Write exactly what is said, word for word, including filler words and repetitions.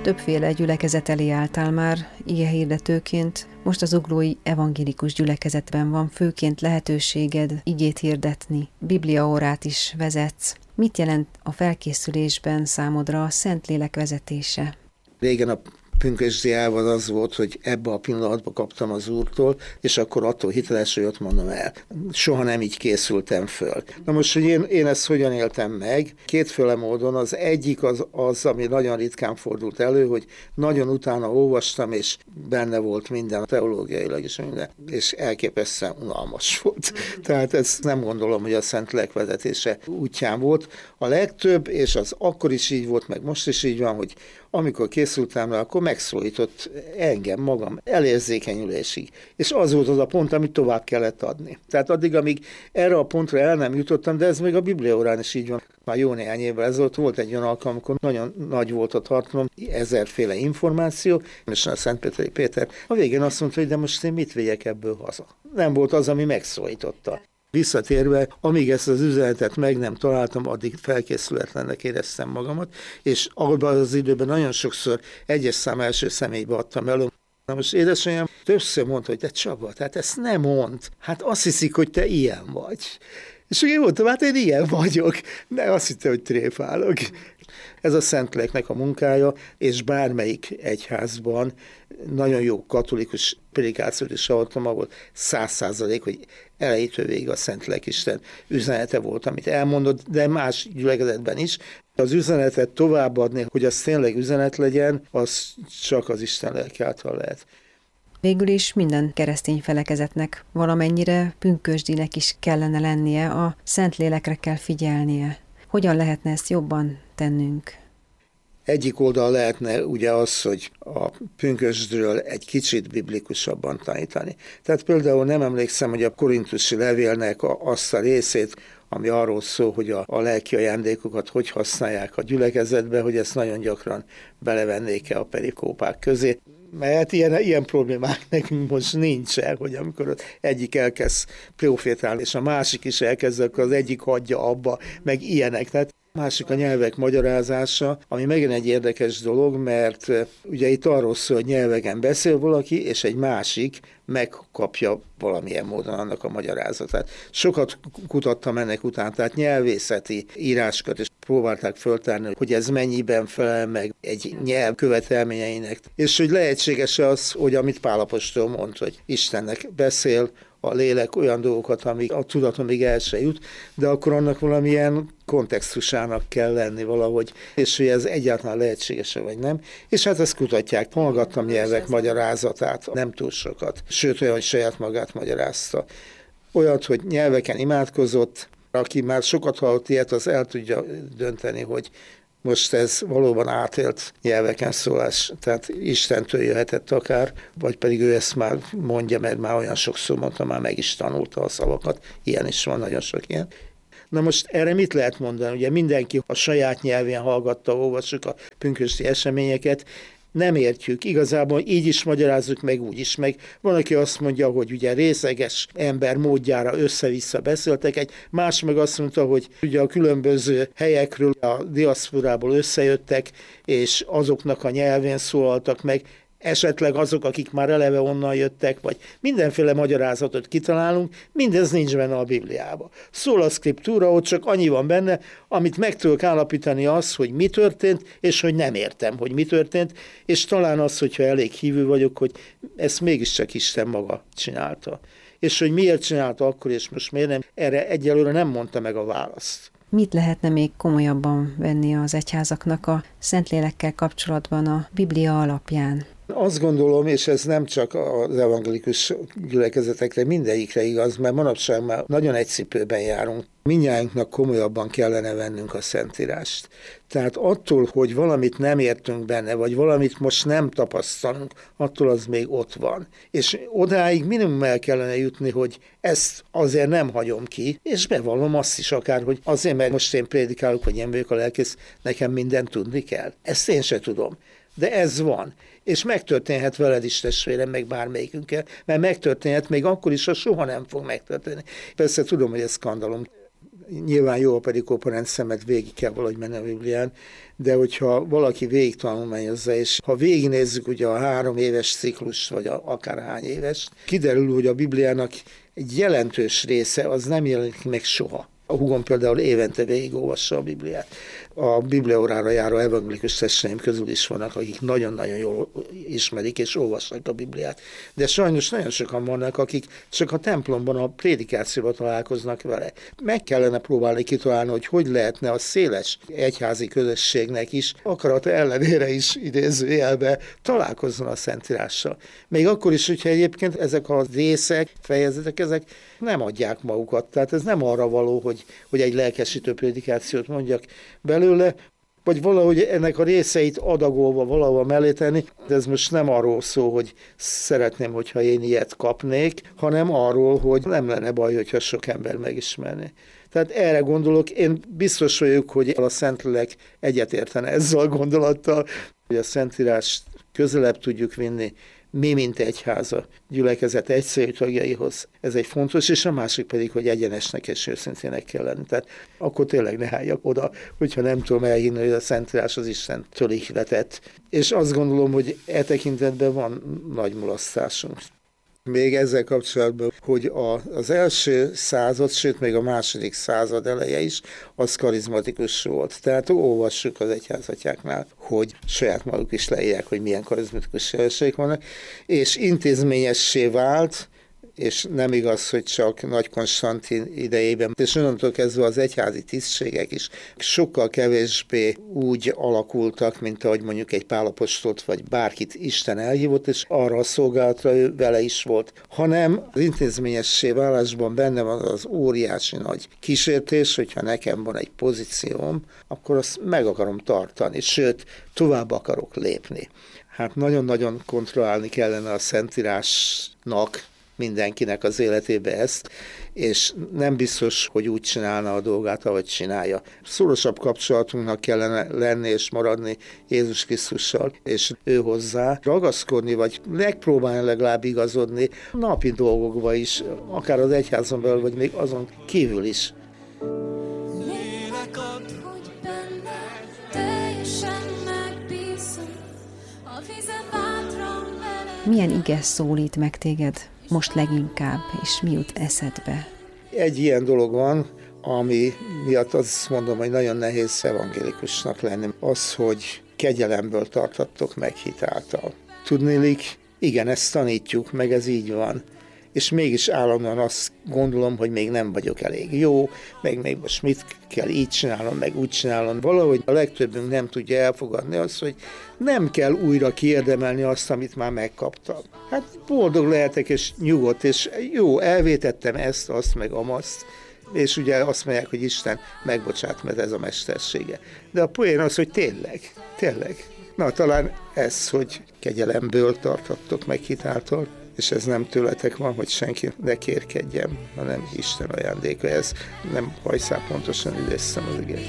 Többféle gyülekezet elé álltál már igehirdetőként, most az Zuglói Evangélikus Gyülekezetben van főként lehetőséged igét hirdetni, bibliaórát is vezetsz. Mit jelent a felkészülésben számodra a Szentlélek vezetése? Régen a pünkösdiában az volt, hogy ebbe a pillanatban kaptam az Úrtól, és akkor attól hiteles, hogy ott mondom el. Soha nem így készültem föl. Na most, hogy én, én ezt hogyan éltem meg? Kétféle módon. Az egyik az, az, ami nagyon ritkán fordult elő, hogy nagyon utána olvastam, és benne volt minden, teológiailag is minden, és elképesztően unalmas volt. Tehát ezt nem gondolom, hogy a Szentlélek vezetése útján volt. A legtöbb, és az akkor is így volt, meg most is így van, hogy amikor készültem rá, akkor megszólított engem, magam elérzékenyülésig. És az volt az a pont, amit tovább kellett adni. Tehát addig, amíg erre a pontra el nem jutottam, de ez még a bibliaórán is így van. Már jó néhány évvel ezelőtt volt egy olyan alkalom, amikor nagyon nagy volt a tartalom, ezerféle információ, és a Szentpéteri Péter a végén azt mondta, hogy de most én mit vigyek ebből haza. Nem volt az, ami megszólította. Visszatérve, amíg ezt az üzenetet meg nem találtam, addig felkészületlennek éreztem magamat, és abban az időben nagyon sokszor egyes szám első személybe adtam elő. Na most édesanyám többször mondta, hogy te Csaba, tehát ezt nem mondd. Hát azt hiszik, hogy te ilyen vagy. És én mondtam, hát én ilyen vagyok, de azt hittem, hogy tréfálok. Ez a Szentléleknek a munkája, és bármelyik egyházban nagyon jó katolikus prédikációt is hallottam, ahol száz százalék, hogy elejétől végig a Szentlélek Isten üzenete volt, amit elmondott, de más gyülekezetben is. Az üzenetet továbbadni, hogy az tényleg üzenet legyen, az csak az Isten lelke által lehet. Végül is minden keresztény felekezetnek valamennyire pünkösdinek is kellene lennie, a Szentlélekre kell figyelnie. Hogyan lehetne ezt jobban tennünk? Egyik oldal lehetne ugye az, hogy a pünkösdről egy kicsit biblikusabban tanítani. Tehát például nem emlékszem, hogy a korintusi levélnek a, azt a részét, ami arról szól, hogy a, a lelki ajándékokat hogy használják a gyülekezetbe, hogy ezt nagyon gyakran belevennék-e a perikópák közé. Mert ilyen, ilyen problémák nekünk most nincsen, hogy amikor az egyik elkezd profétálni, és a másik is elkezd, akkor az egyik hagyja abba, meg ilyenek. Tehát másik a nyelvek magyarázása, ami megint egy érdekes dolog, mert ugye itt arról szól, hogy nyelveken beszél valaki, és egy másik megkapja valamilyen módon annak a magyarázatát. Sokat kutattam ennek után, tehát nyelvészeti írásokat, és próbálták föltárni, hogy ez mennyiben felel meg egy nyelv követelményeinek. És hogy lehetséges az, hogy amit Pál apostol mond, hogy Istennek beszél, a lélek olyan dolgokat, amik a tudatomig el se jut, de akkor annak valamilyen kontextusának kell lenni valahogy, és hogy ez egyáltalán lehetséges-e vagy nem. És hát ezt kutatják. Hallgattam nyelvek magyarázatát, nem túl sokat. Sőt, olyan, hogy saját magát magyarázta. Olyat, hogy nyelveken imádkozott, aki már sokat hallott ilyet, az el tudja dönteni, hogy most ez valóban átélt nyelveken szólás, tehát Istentől jöhetett akár, vagy pedig ő ezt már mondja, mert már olyan sokszor mondta, már meg is tanulta a szavakat. Ilyen is van, nagyon sok ilyen. Na most erre mit lehet mondani? Ugye mindenki a saját nyelvén hallgatta, olvassuk a pünkösdi eseményeket, nem értjük. Igazából így is magyarázzuk, meg úgy is. Meg van, aki azt mondja, hogy ugye részeges ember módjára össze-vissza beszéltek, egy más meg azt mondta, hogy ugye a különböző helyekről, a diaszporából összejöttek, és azoknak a nyelvén szólaltak meg, esetleg azok, akik már eleve onnan jöttek, vagy mindenféle magyarázatot kitalálunk, mindez nincs benne a Bibliában. Szól a szkriptúra, ott csak annyi van benne, amit meg tudok állapítani az, hogy mi történt, és hogy nem értem, hogy mi történt, és talán az, hogyha elég hívő vagyok, hogy ezt mégiscsak Isten maga csinálta. És hogy miért csinálta akkor, és most miért nem, erre egyelőre nem mondta meg a választ. Mit lehetne még komolyabban venni az egyházaknak a Szentlélekkel kapcsolatban a Biblia alapján? Azt gondolom, és ez nem csak az evangélikus gyülekezetekre, mindegyikre igaz, mert manapság már nagyon egy cipőben járunk. Mindnyájunknak komolyabban kellene vennünk a Szentírást. Tehát attól, hogy valamit nem értünk benne, vagy valamit most nem tapasztalunk, attól az még ott van. És odáig minimum el kellene jutni, hogy ezt azért nem hagyom ki, és bevallom azt is akár, hogy azért, mert most én prédikálok, hogy én vagyok a lelkész, nekem mindent tudni kell. Ezt én se tudom. De ez van. És megtörténhet veled is, testvérem, meg bármelyikünkkel, mert megtörténhet még akkor is, ha soha nem fog megtörténni. Persze tudom, hogy ez skandalom. Nyilván jó a perikóparendszere, mert végig kell valahogy menni a Biblián, de hogyha valaki végig tanulmányozza, és ha végignézzük ugye a három éves ciklus, vagy a, akárhány éves, kiderül, hogy a Bibliának egy jelentős része az nem jelenik meg soha. A húgom például évente végigolvassa a Bibliát. A bibliaórára járó evangélikus testvéreim közül is vannak, akik nagyon-nagyon jól ismerik és olvasnak a Bibliát. De sajnos nagyon sokan vannak, akik csak a templomban, a prédikációban találkoznak vele. Meg kellene próbálni kitalálni, hogy hogy lehetne a széles egyházi közösségnek is, akarata ellenére is idézőjelbe találkozzon a Szentírással. Még akkor is, hogyha egyébként ezek a részek, fejezetek, ezek nem adják magukat. Tehát ez nem arra való, hogy, hogy egy lelkesítő prédikációt mondjak belőle, vagy valahogy ennek a részeit adagolva valahol mellé tenni, de ez most nem arról szól, hogy szeretném, hogyha én ilyet kapnék, hanem arról, hogy nem lenne baj, hogyha sok ember megismerné. Tehát erre gondolok, én biztos vagyok, hogy a Szentlélek egyetértene ezzel a gondolattal, hogy a Szentírást közelebb tudjuk vinni mi, mint egyház a gyülekezet egyszerű tagjaihoz. Ez egy fontos, és a másik pedig, hogy egyenesnek és őszintének kell lenni. Tehát akkor tényleg ne álljak oda, hogyha nem tudom elhinni, hogy a Szentírás az Istentől ihletett. És azt gondolom, hogy e tekintetben van nagy mulasztásunk. Még ezzel kapcsolatban, hogy az első század, sőt még a második század eleje is, az karizmatikus volt. Tehát olvassuk az egyházatjáknál, hogy saját maguk is leírják, hogy milyen karizmatikus jelenségek vannak, és intézményessé vált, és nem igaz, hogy csak Nagy Konstantin idejében, és onnantól kezdve az egyházi tisztségek is sokkal kevésbé úgy alakultak, mint ahogy mondjuk egy Pál apostolt, vagy bárkit Isten elhívott, és arra a szolgálatra ő vele is volt, hanem az intézményessé válásban benne van az óriási nagy kísértés, hogyha nekem van egy pozícióm, akkor azt meg akarom tartani, sőt, tovább akarok lépni. Hát nagyon-nagyon kontrollálni kellene a Szentírásnak, mindenkinek az életébe ezt, és nem biztos, hogy úgy csinálna a dolgát, ahogy csinálja. Szorosabb kapcsolatunknak kellene lenni és maradni Jézus Krisztussal, és ő hozzá ragaszkodni, vagy megpróbálni legalább igazodni napi dolgokba is, akár az egyházon belül, vagy még azon kívül is. Lélek ad, hogy benne teljesen megbízom, a vizem bátran vele. Milyen ige szólít meg téged most leginkább, és mi jut eszedbe? Egy ilyen dolog van, ami miatt azt mondom, hogy nagyon nehéz evangélikusnak lenni. Az, hogy kegyelemből tartattok meg hit által. Tudniillik, igen, ezt tanítjuk, meg ez így van. És mégis állandóan azt gondolom, hogy még nem vagyok elég jó, meg még most mit kell így csinálnom, meg úgy csinálnom. Valahogy a legtöbbünk nem tudja elfogadni azt, hogy nem kell újra kiérdemelni azt, amit már megkaptam. Hát boldog lehetek, és nyugodt, és jó, elvétettem ezt, azt, meg amazt, és ugye azt mondják, hogy Isten megbocsát, mert ez a mestersége. De a poén az, hogy tényleg, tényleg. Na, talán ez, hogy kegyelemből tartattok meg hitáltal, és ez nem tőletek van, hogy senki ne kérkedjen, hanem Isten ajándéka. Ez nem hajszál pontosan idéztem az igét.